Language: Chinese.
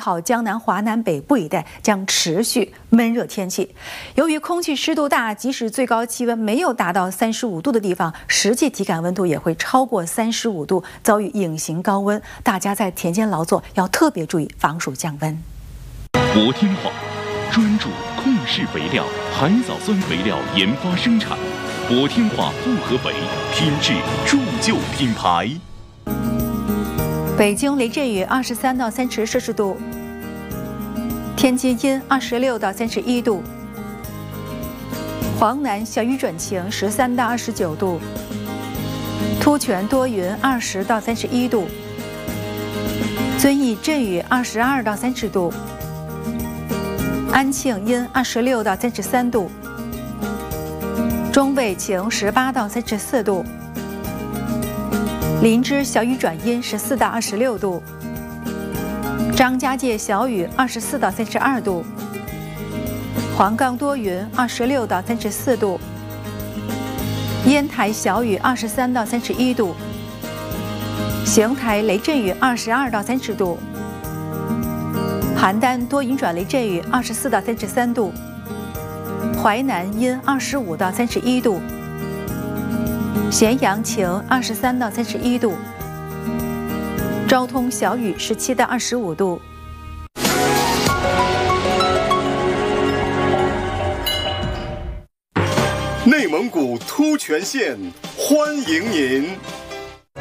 号，江南、华南北部一带将持续闷热天气。由于空气湿度大，即使最高气温没有达到35度的地方，实际体感温度也会超过35度，遭遇隐形高温。大家在田间劳作要特别注意防暑降温。 国天化专注控制肥料、海藻酸肥料研发生产，国天化复合肥，品质铸就品牌。 北京雷阵雨23到30摄氏度，天津阴26到31度，黄南小雨转晴13到29度，突泉多云20到31度，遵义阵雨22到30度，安庆阴26到33度，中卫晴18到34度，林芝小雨转阴14到26度，张家界小雨24到32度，黄冈多云26到34度，烟台小雨23到31度，邢台雷阵雨22到30度，邯郸多云转雷阵雨24到33度，淮南阴25到31度，咸阳晴23到31度，昭通小雨17到25度。 内蒙古突泉县欢迎您。